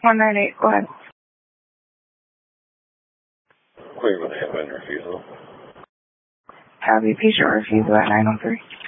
198, go ahead. Clear with a headwind refusal. Have a patient refusal at 903.